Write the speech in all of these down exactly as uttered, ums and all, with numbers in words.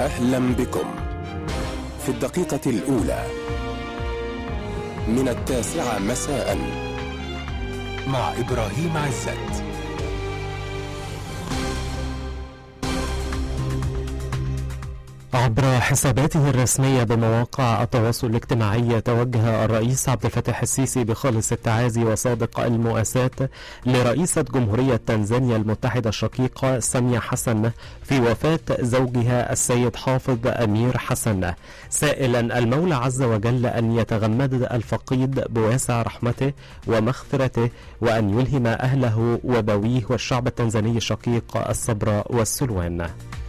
أهلا بكم في الدقيقة الأولى من التاسعة مساء مع إبراهيم عزت. عبر حساباته الرسمية بمواقع التواصل الاجتماعي توجه الرئيس عبد الفتاح السيسي بخالص التعازي وصادق المؤاساة لرئيسة جمهورية تنزانيا المتحدة الشقيقة سامية حسن في وفاة زوجها السيد حافظ أمير حسن، سائلا المولى عز وجل أن يتغمد الفقيد بواسع رحمته ومغفرته، وأن يلهم أهله وذويه والشعب التنزاني الشقيق الصبر والسلوان.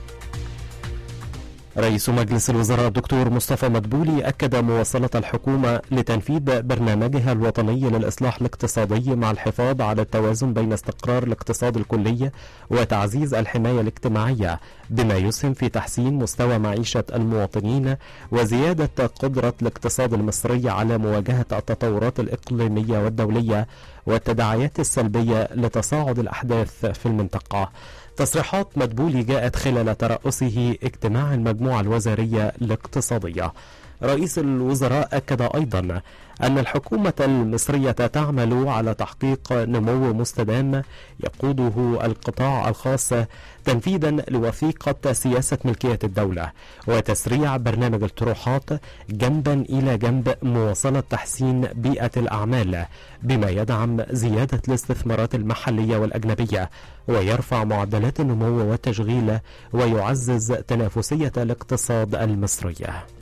رئيس مجلس الوزراء الدكتور مصطفى مدبولي أكد مواصلة الحكومة لتنفيذ برنامجها الوطني للإصلاح الاقتصادي مع الحفاظ على التوازن بين استقرار الاقتصاد الكلي وتعزيز الحماية الاجتماعية، بما يسهم في تحسين مستوى معيشة المواطنين وزيادة قدرة الاقتصاد المصري على مواجهة التطورات الإقليمية والدولية والتداعيات السلبية لتصاعد الأحداث في المنطقة. تصريحات مدبولي جاءت خلال ترأسه اجتماع المجموعة الوزارية الاقتصادية. رئيس الوزراء أكد أيضا أن الحكومة المصرية تعمل على تحقيق نمو مستدام يقوده القطاع الخاص تنفيذا لوثيقة سياسة ملكية الدولة وتسريع برنامج الطروحات جنبا إلى جنب مواصلة تحسين بيئة الأعمال، بما يدعم زيادة الاستثمارات المحلية والأجنبية ويرفع معدلات النمو والتشغيل ويعزز تنافسية الاقتصاد المصري.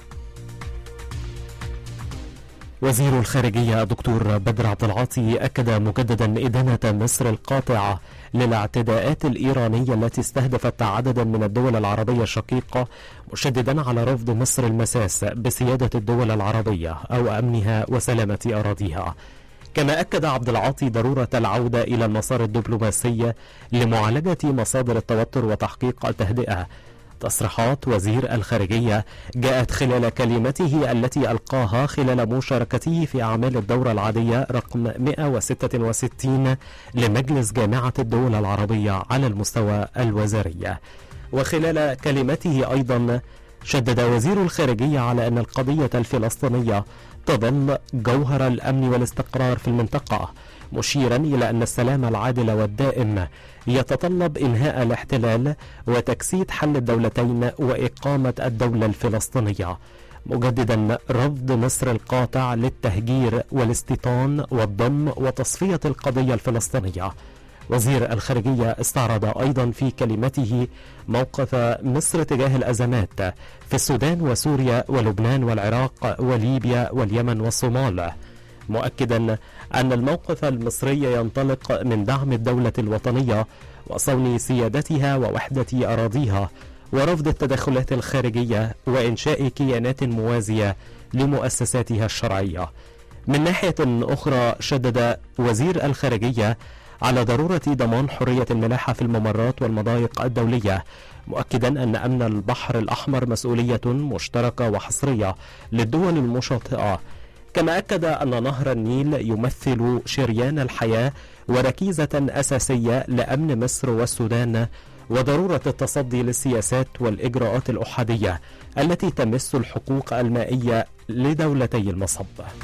وزير الخارجية الدكتور بدر عبد العاطي أكد مجددا إدانة مصر القاطعة للاعتداءات الإيرانية التي استهدفت عددا من الدول العربية الشقيقة، مشددا على رفض مصر المساس بسيادة الدول العربية أو أمنها وسلامة أراضيها. كما أكد عبد العاطي ضرورة العودة إلى المسار الدبلوماسي لمعالجة مصادر التوتر وتحقيق التهدئة. تصريحات وزير الخارجية جاءت خلال كلمته التي ألقاها خلال مشاركته في أعمال الدورة العادية رقم مئة وستة وستين لمجلس جامعة الدول العربية على المستوى الوزاري. وخلال كلمته أيضا شدد وزير الخارجية على أن القضية الفلسطينية تظل جوهر الأمن والاستقرار في المنطقة، مشيرا إلى أن السلام العادل والدائم يتطلب إنهاء الاحتلال وتجسيد حل الدولتين وإقامة الدولة الفلسطينية، مجددا رفض مصر القاطع للتهجير والاستيطان والضم وتصفية القضية الفلسطينية. وزير الخارجية استعرض أيضا في كلمته موقف مصر تجاه الأزمات في السودان وسوريا ولبنان والعراق وليبيا واليمن والصومال، مؤكدا أن الموقف المصري ينطلق من دعم الدولة الوطنية وصون سيادتها ووحدة أراضيها ورفض التدخلات الخارجية وإنشاء كيانات موازية لمؤسساتها الشرعية. من ناحية أخرى شدد وزير الخارجية على ضرورة ضمان حرية الملاحة في الممرات والمضايق الدولية، مؤكدا أن أمن البحر الأحمر مسؤولية مشتركة وحصرية للدول المشاطئة. كما أكد أن نهر النيل يمثل شريان الحياة وركيزة أساسية لأمن مصر والسودان، وضرورة التصدي للسياسات والإجراءات الأحادية التي تمس الحقوق المائية لدولتي المصب.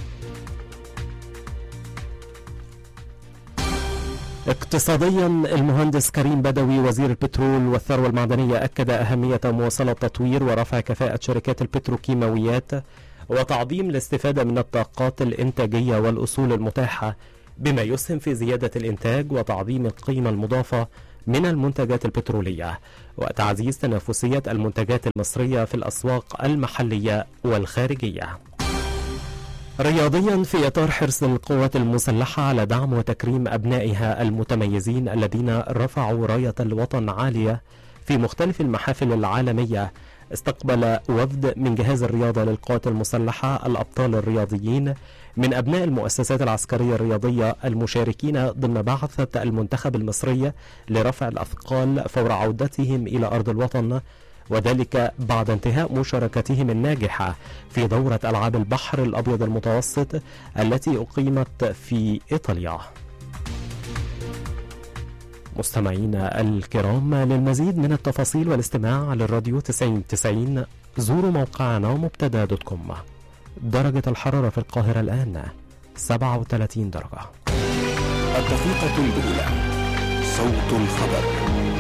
اقتصاديا، المهندس كريم بدوي وزير البترول والثروة المعدنية أكد أهمية مواصلة تطوير ورفع كفاءة شركات البتروكيماويات وتعظيم الاستفادة من الطاقات الإنتاجية والأصول المتاحة، بما يسهم في زيادة الإنتاج وتعظيم القيمة المضافة من المنتجات البترولية وتعزيز تنافسية المنتجات المصرية في الأسواق المحلية والخارجية. رياضيا، في إطار حرص القوات المسلحة على دعم وتكريم أبنائها المتميزين الذين رفعوا راية الوطن عالية في مختلف المحافل العالمية، استقبل وفد من جهاز الرياضة للقوات المسلحة الأبطال الرياضيين من أبناء المؤسسات العسكرية الرياضية المشاركين ضمن بعثة المنتخب المصري لرفع الأثقال فور عودتهم إلى أرض الوطن، وذلك بعد انتهاء مشاركتهم الناجحة في دورة ألعاب البحر الأبيض المتوسط التي أقيمت في إيطاليا. مستمعينا الكرام، للمزيد من التفاصيل والاستماع للراديو تسعين تسعين زوروا موقعنا مبتدا دوت كوم. درجة الحرارة في القاهرة الآن سبعة وثلاثين درجة. الدقيقة الأولى، صوت الخبر.